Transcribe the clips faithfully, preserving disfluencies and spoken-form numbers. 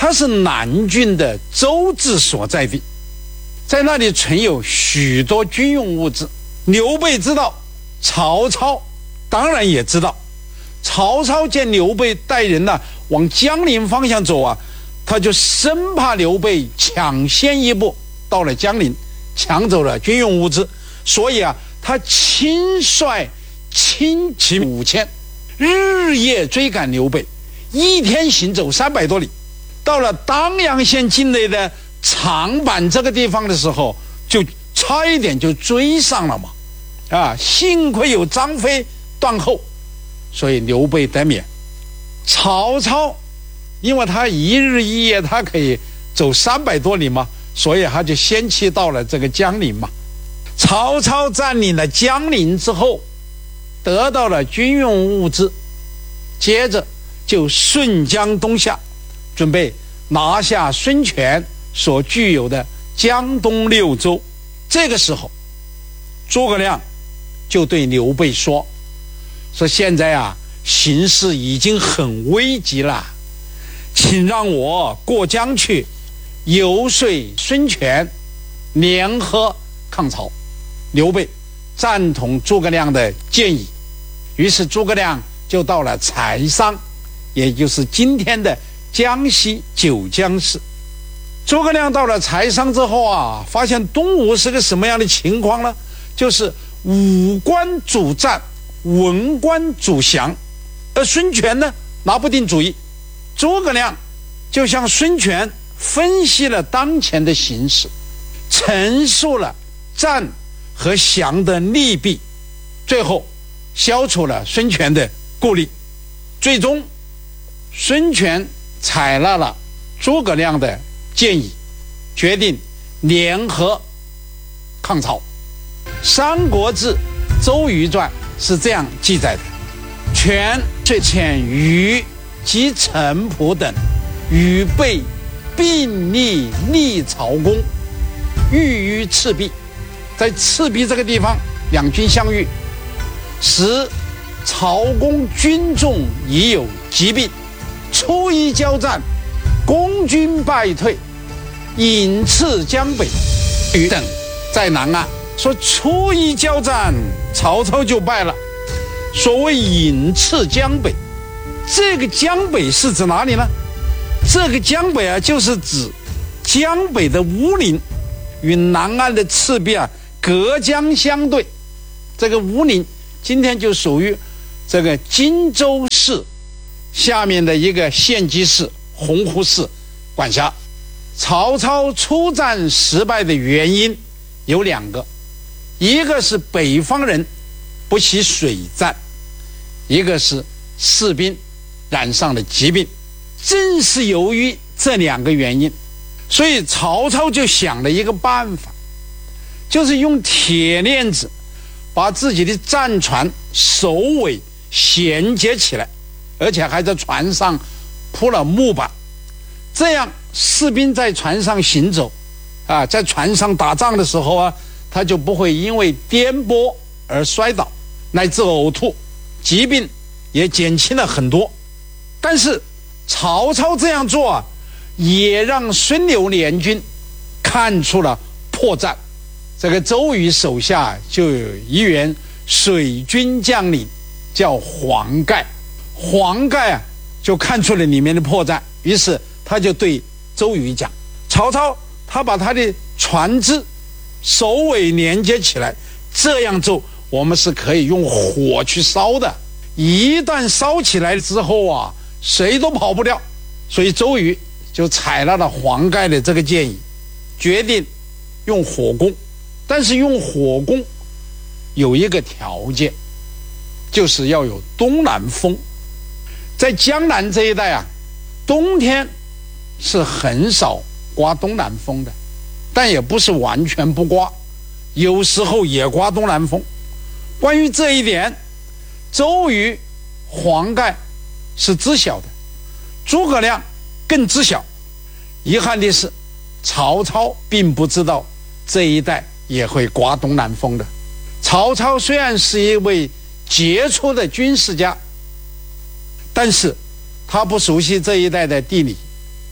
它是南郡的州治所在地，在那里存有许多军用物资。刘备知道，曹操当然也知道。曹操见刘备带人呢、啊、往江陵方向走啊，他就生怕刘备抢先一步到了江陵，抢走了军用物资，所以啊，他亲率轻骑五千，日夜追赶刘备，一天行走三百多里。到了当阳县境内的长坂这个地方的时候，就差一点就追上了嘛，啊，幸亏有张飞断后，所以刘备得免。曹操因为他一日一夜他可以走三百多里嘛，所以他就先期到了这个江陵嘛。曹操占领了江陵之后，得到了军用物资，接着就顺江东下，准备拿下孙权所具有的江东六州。这个时候诸葛亮就对刘备说说现在啊，形势已经很危急了，请让我过江去游说孙权联合抗曹。刘备赞同诸葛亮的建议，于是诸葛亮就到了柴桑，也就是今天的江西九江市。诸葛亮到了柴桑之后啊，发现东吴是个什么样的情况呢？就是武官主战，文官主降，而孙权呢拿不定主意。诸葛亮就向孙权分析了当前的形势，陈述了战和降的利弊，最后消除了孙权的顾虑。最终孙权采纳了诸葛亮的建议，决定联合抗曹。三国志周瑜传是这样记载的：权遂遣虞及陈普等与备并力立曹公，遇于赤壁。在赤壁这个地方两军相遇，时曹公军众已有疾病，初一交战，公军败退，引斥江北。虞等在南岸说初一交战曹操就败了，所谓引斥江北，这个江北是指哪里呢？这个江北啊，就是指江北的乌林与南岸的赤壁啊隔江相对。这个乌林今天就属于这个荆州市下面的一个县级市洪湖市管辖。曹操出战失败的原因有两个，一个是北方人不习水战，一个是士兵染上了疾病。正是由于这两个原因，所以曹操就想了一个办法，就是用铁链子把自己的战船首尾衔接起来，而且还在船上铺了木板，这样士兵在船上行走啊，在船上打仗的时候啊，他就不会因为颠簸而摔倒乃至呕吐，疾病也减轻了很多。但是曹操这样做啊，也让孙刘联军看出了破绽。这个周瑜手下就有一员水军将领叫黄盖，黄盖啊就看出了里面的破绽，于是他就对周瑜讲，曹操他把他的船只首尾连接起来，这样做我们是可以用火去烧的，一旦烧起来之后啊，谁都跑不掉。所以周瑜就采纳了黄盖的这个建议，决定用火攻。但是用火攻有一个条件，就是要有东南风。在江南这一带啊，冬天是很少刮东南风的，但也不是完全不刮，有时候也刮东南风。关于这一点，周瑜、黄盖是知晓的，诸葛亮更知晓。遗憾的是，曹操并不知道这一带也会刮东南风的。曹操虽然是一位杰出的军事家，但是他不熟悉这一带的地理，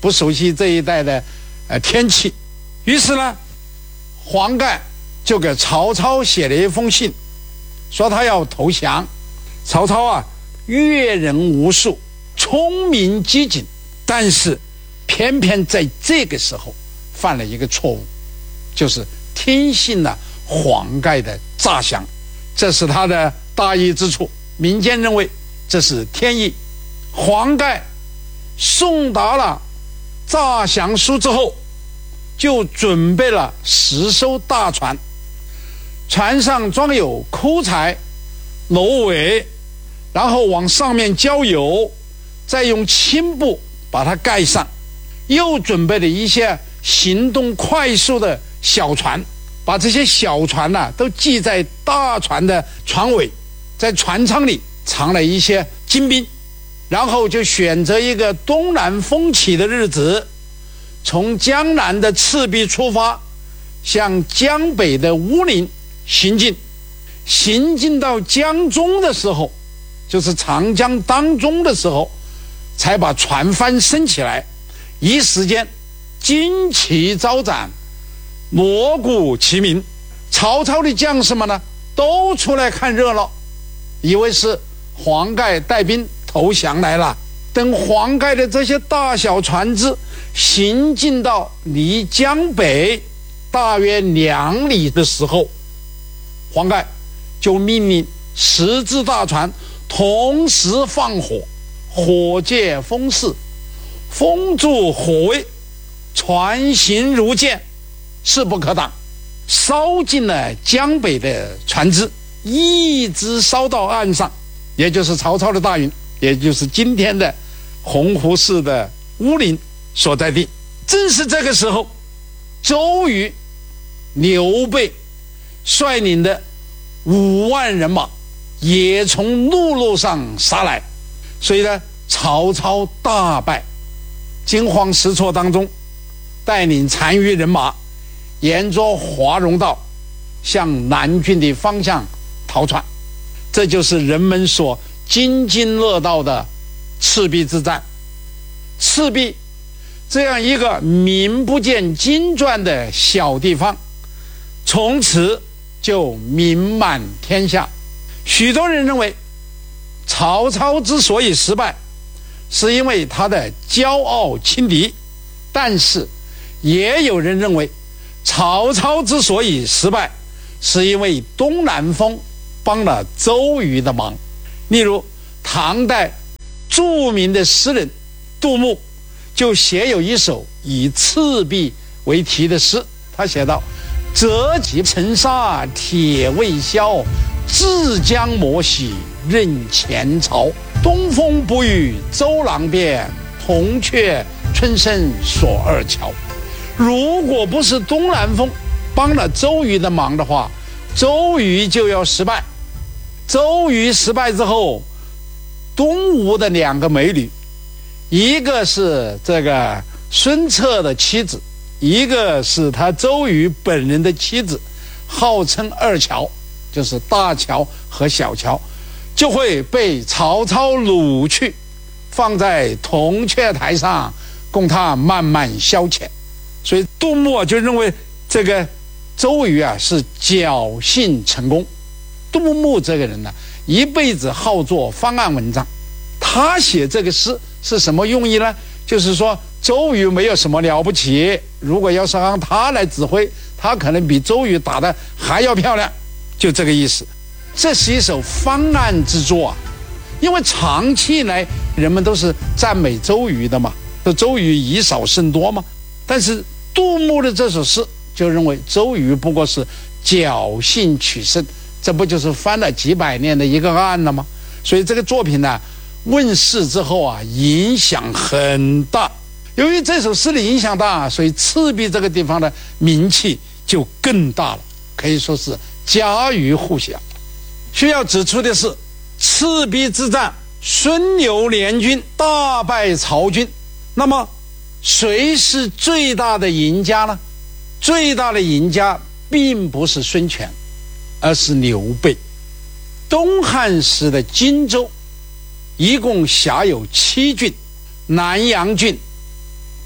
不熟悉这一带的呃天气。于是呢，黄盖就给曹操写了一封信，说他要投降。曹操啊，阅人无数，聪明机警，但是偏偏在这个时候犯了一个错误，就是听信了黄盖的诈降，这是他的大意之处。民间认为这是天意。黄盖送达了诈降书之后，就准备了十艘大船，船上装有枯柴、芦苇，然后往上面浇油，再用青布把它盖上，又准备了一些行动快速的小船，把这些小船呢、啊、都系在大船的船尾，在船舱里藏了一些精兵，然后就选择一个东南风起的日子，从江南的赤壁出发，向江北的乌林行进。行进到江中的时候，就是长江当中的时候，才把船帆升起来，一时间旌旗招展，锣鼓齐鸣。曹操的将士们呢，都出来看热闹，以为是黄盖带兵投降来了。等黄盖的这些大小船只行进到离江北大约两里的时候，黄盖就命令十只大船同时放火，火借风势，风助火威，船行如箭，势不可挡，烧尽了江北的船只，一直烧到岸上，也就是曹操的大营，也就是今天的洪湖市的乌林所在地。正是这个时候，周瑜、刘备率领的五万人马也从陆路上杀来，所以呢，曹操大败，惊慌失措当中，带领残余人马沿着华容道向南郡的方向逃窜。这就是人们所津津乐道的赤壁之战。赤壁这样一个名不见经传的小地方，从此就名满天下。许多人认为曹操之所以失败，是因为他的骄傲轻敌，但是也有人认为曹操之所以失败，是因为东南风帮了周瑜的忙。例如唐代著名的诗人杜牧就写有一首以赤壁为题的诗，他写道：折戟沉沙铁未销，自将磨洗认前朝。东风不与周郎便，铜雀春深锁二乔。如果不是东南风帮了周瑜的忙的话，周瑜就要失败。周瑜失败之后，东吴的两个美女，一个是这个孙策的妻子，一个是他周瑜本人的妻子，号称二乔，就是大乔和小乔，就会被曹操掳去，放在铜雀台上供他慢慢消遣。所以杜牧就认为这个周瑜啊是侥幸成功。杜牧这个人呢，一辈子好做方案文章，他写这个诗是什么用意呢？就是说周瑜没有什么了不起，如果要是让他来指挥，他可能比周瑜打得还要漂亮，就这个意思。这是一首方案之作啊，因为长期以来人们都是赞美周瑜的嘛，说周瑜以少胜多嘛。但是杜牧的这首诗就认为周瑜不过是侥幸取胜，这不就是翻了几百年的一个案了吗？所以这个作品呢问世之后啊，影响很大。由于这首诗的影响大，所以赤壁这个地方的名气就更大了，可以说是家喻户晓。需要指出的是，赤壁之战孙刘联军大败曹军，那么谁是最大的赢家呢？最大的赢家并不是孙权，而是刘备。东汉时的荆州一共辖有七郡：南阳郡、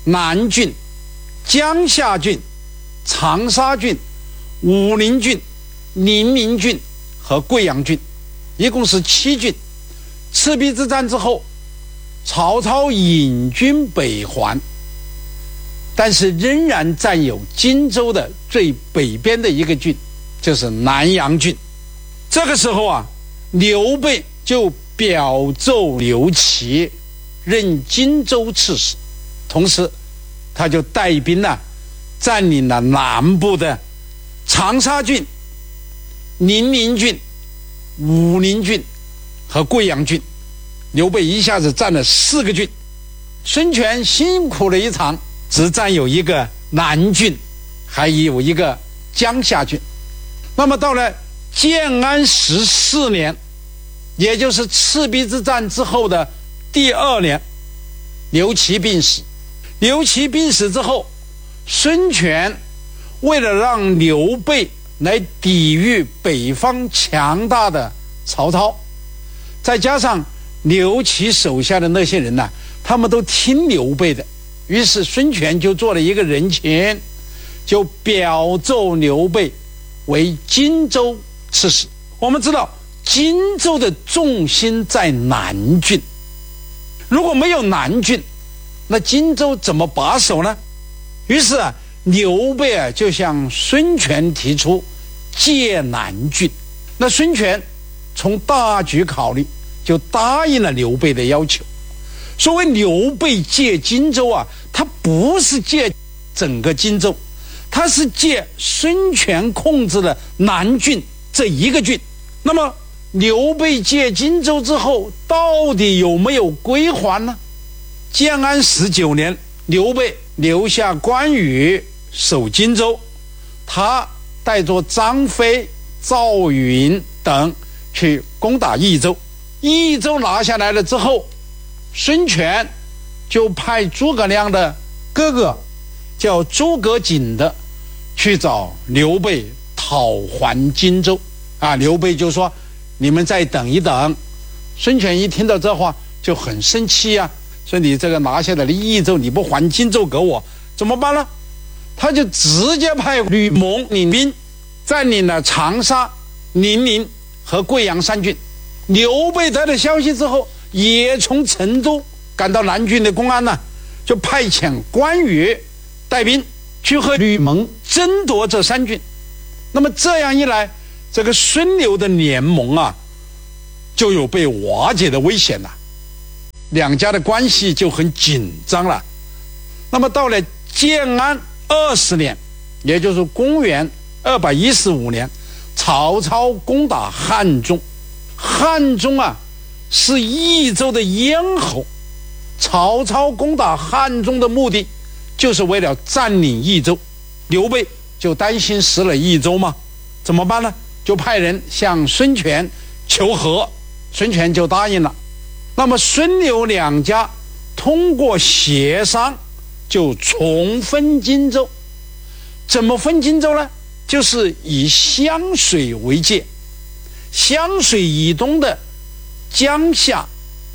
南郡、江夏郡、长沙郡、武陵郡、宁陵郡和贵阳郡，一共是七郡。赤壁之战之后，曹操引军北还，但是仍然占有荆州的最北边的一个郡，就是南阳郡。这个时候啊，刘备就表奏刘琦任荆州刺史，同时他就带兵呢、啊、占领了南部的长沙郡、宁陵郡、武陵郡和贵阳郡。刘备一下子占了四个郡，孙权辛苦了一场，只占有一个南郡，还有一个江夏郡。那么到了建安十四年，也就是赤壁之战之后的第二年，刘琦病死。刘琦病死之后，孙权为了让刘备来抵御北方强大的曹操，再加上刘琦手下的那些人呢、啊，他们都听刘备的，于是孙权就做了一个人情，就表奏刘备为荆州刺史。我们知道荆州的重心在南郡，如果没有南郡，那荆州怎么把守呢？于是啊，刘备啊就向孙权提出借南郡。那孙权从大局考虑，就答应了刘备的要求。所谓刘备借荆州啊，他不是借整个荆州，他是借孙权控制的南郡这一个郡。那么刘备借荆州之后，到底有没有归还呢？建安十九年，刘备留下关羽守荆州，他带着张飞、赵云等去攻打益州。益州拿下来了之后，孙权就派诸葛亮的哥哥叫诸葛瑾的去找刘备讨还荆州啊。刘备就说你们再等一等。孙权一听到这话就很生气啊，说你这个拿下来的益州你不还荆州给我怎么办呢？他就直接派吕蒙领兵占领了长沙、宁陵和贵阳三郡。刘备得到消息之后，也从成都赶到南郡的公安呢，就派遣关羽带兵去和吕蒙争夺这三郡。那么这样一来，这个孙刘的联盟啊，就有被瓦解的危险了，两家的关系就很紧张了。那么到了建安二十年，也就是公元二百一十五年，曹操攻打汉中。汉中啊是益州的咽喉，曹操攻打汉中的目的就是为了占领益州。刘备就担心失了益州嘛，怎么办呢？就派人向孙权求和，孙权就答应了。那么孙刘两家通过协商就重分荆州。怎么分荆州呢？就是以湘水为界，湘水以东的江夏、